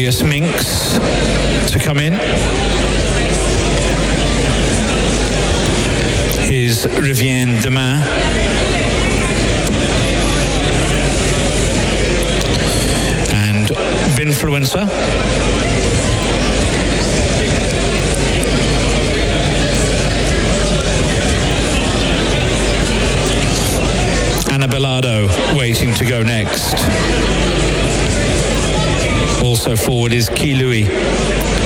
Furious Minx to come in. Here's Revient Demain. And Binfluencer. Anna Bellardo waiting to go next. Also forward is Key Louis.